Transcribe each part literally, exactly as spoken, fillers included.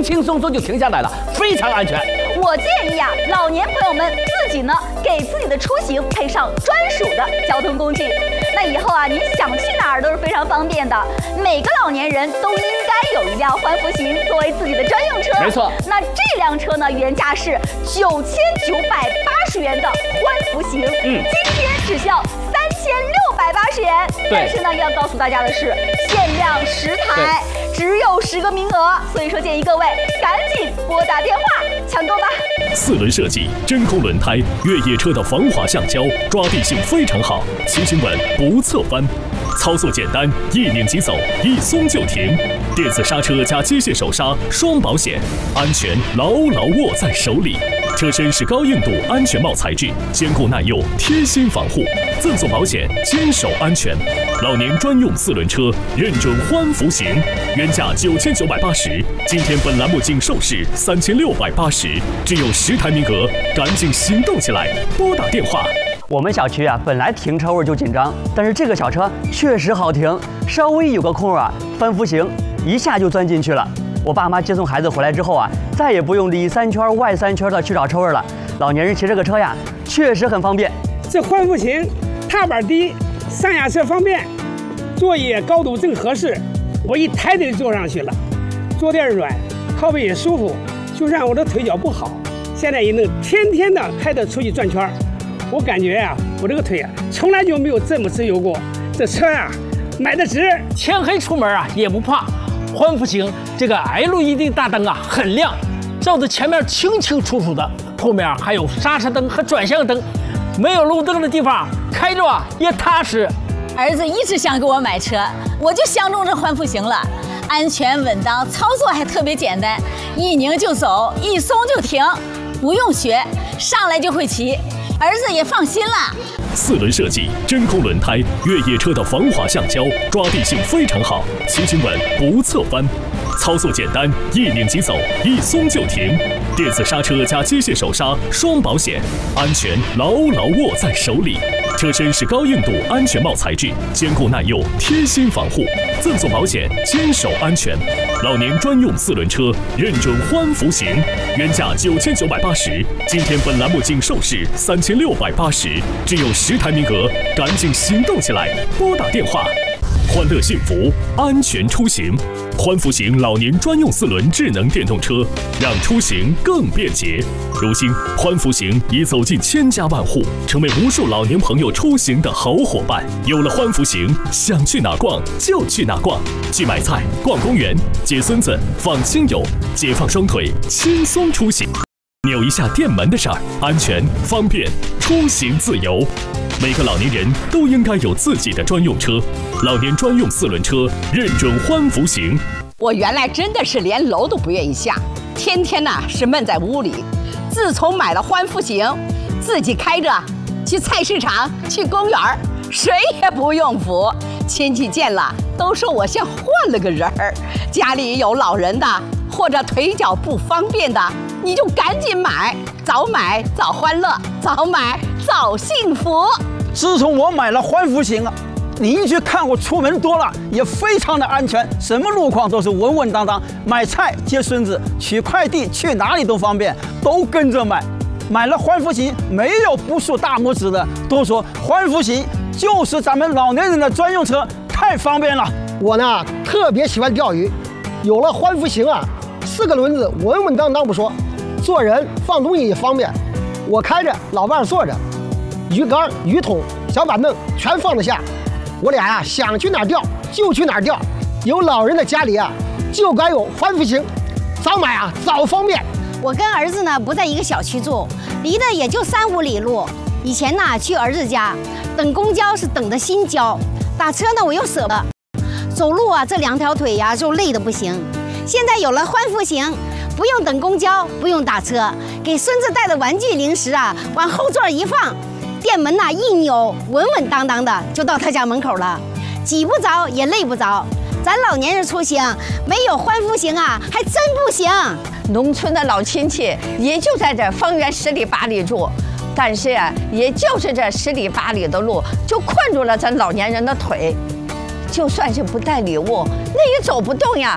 轻轻松松就停下来了，非常安全。 我建议啊，老年朋友们自己呢给自己的出行配上专属的交通工具，那以后啊，你想去哪儿都是非常方便的。每个老年人都应该有一辆欢福行作为自己的专用车。 没错。那这辆车呢，原价是九千九百八十元的欢福行，嗯，今天只需要三千六百八十元。但是呢，要告诉大家的是，限量十台，只有十个名额，所以说建议各位赶紧拨打电话抢购吧。 四轮设计，真空轮胎，越野车的防滑橡胶，抓地性非常好，骑行稳不侧翻，操作简单，一拧即走，一松就停。电子刹车加机械手刹，双保险，安全牢牢握在手里。车身是高硬度安全帽材质，坚固耐用，贴心防护，赠送保险，坚守安全。老年专用四轮车，认准欢福行，原价九千九百八十，今天本栏目仅售市三千六百八十，只有十台名额，赶紧行动起来，拨打电话。 我们小区啊，本来停车位就紧张，但是这个小车确实好停，稍微有个空啊，欢福行一下就钻进去了。我爸妈接送孩子回来之后啊，再也不用里三圈外三圈的去找车位了。老年人骑这个车呀，确实很方便。 这欢福行踏板低，上下车方便，座椅高度正合适，我一抬就坐上去了，坐垫软，靠背也舒服。就算我的腿脚不好，现在也能天天的开着出去转圈。我感觉呀、啊，我这个腿啊，从来就没有这么自由过。这车呀、啊，买的值， 天黑出门啊也不怕。欢福行这个 L E D 大灯啊很亮，照着前面清清楚楚的，后面还有刹车灯和转向灯，没有路灯的地方开着啊也踏实。 儿子一直想给我买车，我就相中这欢福行了，安全稳当，操作还特别简单，一拧就走，一松就停，不用学，上来就会骑，儿子也放心了。 四轮设计，真空轮胎，越野车的防滑橡胶，抓地性非常好，骑行稳不侧翻，操作简单，一拧即走，一松就停。电子刹车加机械手刹，双保险，安全牢牢握在手里。车身是高硬度安全帽材质，坚固耐用，贴心防护，赠送保险，坚守安全。老年专用四轮车，认准欢福行，原价九千九百八十，今天本栏目仅售市三千六百八十，只有十台名额，赶紧行动起来，拨打电话。欢乐幸福，安全出行。欢福行老年专用四轮智能电动车，让出行更便捷。如今，欢福行已走进千家万户，成为无数老年朋友出行的好伙伴。有了欢福行，想去哪逛就去哪逛，去买菜、逛公园、接孙子、放亲友，解放双腿，轻松出行。扭一下电门的事儿，安全方便，出行自由。每个老年人都应该有自己的专用车，老年专用四轮车，认准欢福行。 我原来真的是连楼都不愿意下，天天呐是闷在屋里。自从买了欢福行，自己开着去菜市场、去公园，谁也不用扶。亲戚见了都说我像换了个人儿。家里有老人的或者腿脚不方便的，你就赶紧买，早买早欢乐，早买早幸福。 自从我买了欢福行啊，邻居看我出门多了，也非常的安全，什么路况都是稳稳当当。买菜、接孙子、取快递，去哪里都方便，都跟着买。买了欢福行，没有不竖大拇指的，都说欢福行就是咱们老年人的专用车，太方便了。 我呢特别喜欢钓鱼，有了欢福行啊，四个轮子稳稳当当不说，做人放东西也方便。我开着，老伴坐着，鱼竿、鱼桶、小板凳全放得下。我俩呀、啊、想去哪儿钓就去哪儿钓。有老人的家里啊，就该有欢福行，早买啊早方便。 我跟儿子呢不在一个小区住，离得也就三五里路。以前呢去儿子家等公交是等的心焦，打车呢我又舍不得，走路啊这两条腿呀就累得不行。现在有了欢福行，不用等公交，不用打车，给孙子带的玩具零食啊往后座一放，店门呐、啊、一扭，稳稳当当的就到他家门口了，挤不着也累不着。咱老年人出行没有欢福行啊，还真不行。 农村的老亲戚也就在这方圆十里八里住，但是呀，也就是这十里八里的路就困住了咱老年人的腿，就算是不带礼物，那也走不动呀。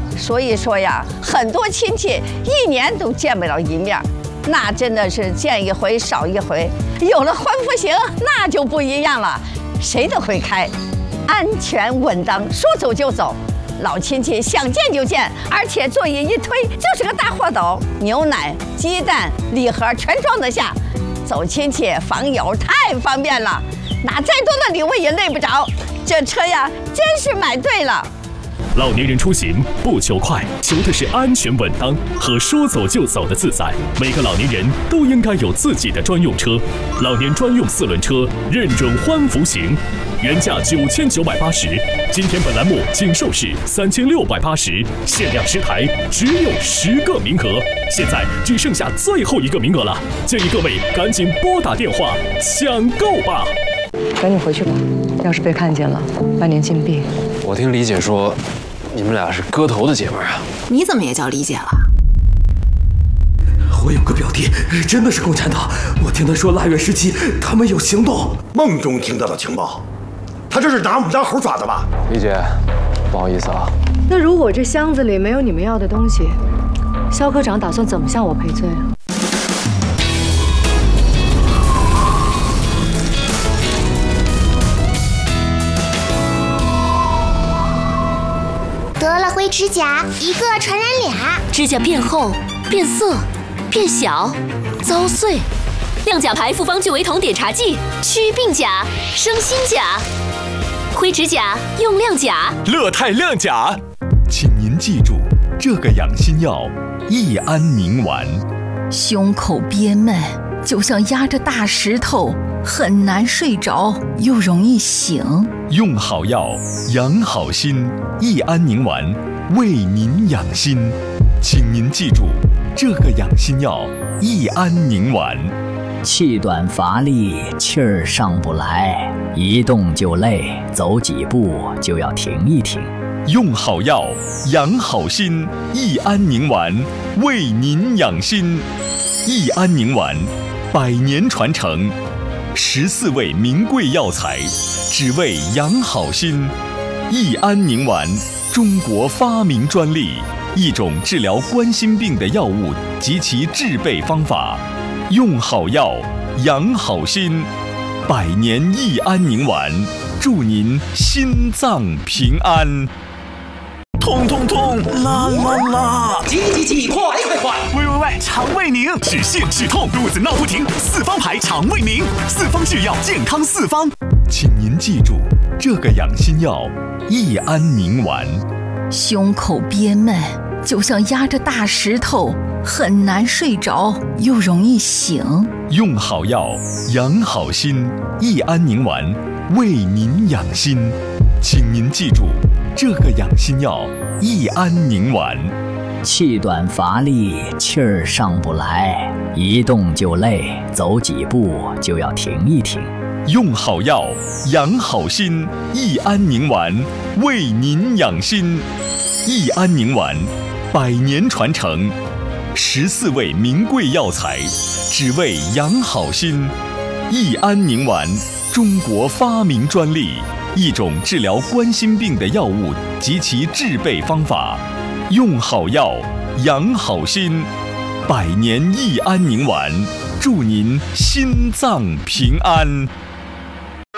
所以说呀，很多亲戚一年都见不了一面，那真的是见一回少一回。有了欢福行，那就不一样了，谁都会开，安全稳当，说走就走。老亲戚想见就见，而且座椅一推就是个大货斗，牛奶、鸡蛋、礼盒全装得下。走亲戚访友太方便了，拿再多的礼物也累不着。这车呀，真是买对了。 老年人出行不求快，求的是安全稳当和说走就走的自在。每个老年人都应该有自己的专用车，老年专用四轮车认准欢福行，原价九千九百八十，今天本栏目仅售市三千六百八十，限量十台，只有十个名额，现在只剩下最后一个名额了，建议各位赶紧拨打电话抢购吧。 赶紧回去吧，要是被看见了，万年禁闭。 我听李姐说，你们俩是割头的姐们啊？ 你怎么也叫李姐了？ 我有个表弟，真的是共产党。我听他说腊月时期他们有行动， 梦中听到的情报。他这是拿我们当猴耍的吧？ 李姐，不好意思啊。 那如果这箱子里没有你们要的东西，肖科长打算怎么向我赔罪啊？ 得了灰指甲，一个传染俩， 指甲变厚、变色、变小、遭碎。亮甲牌复方聚维酮碘茶剂，祛病甲、生新甲。灰指甲用亮甲， 乐泰亮甲。请您记住这个养心药：益安宁丸。 胸口憋闷，就像压着大石头，很难睡着，又容易醒。 用好药，养好心。益安宁丸为您养心，请您记住这个养心药：益安宁丸。 气短乏力，气儿上不来，一动就累，走几步就要停一停。 用好药，养好心。益安宁丸为您养心。益安宁丸，百年传承，十四味名贵药材，只为养好心。益安宁丸，中国发明专利，一种治疗冠心病的药物及其制备方法。用好药，养好心。百年益安宁丸，祝您心脏平安。痛痛痛，啦啦啦！ 急急急，快快快！ 喂喂喂，肠胃宁，止泻止痛，肚子闹不停，四方牌肠胃宁，四方制药，健康四方。请您记住这个养心药：益安宁丸。 胸口憋闷，就像压着大石头，很难睡着，又容易醒。 用好药，养好心。益安宁丸为您养心，请您记住这个养心药：益安宁丸。 气短乏力，气儿上不来，一动就累，走几步就要停一停。 用好药，养好心。益安宁丸为您养心。益安宁丸，百年传承，十四味名贵药材，只为养好心。益安宁丸，中国发明专利，一种治疗冠心病的药物及其制备方法。用好药，养好心。百年益安宁丸，祝您心脏平安。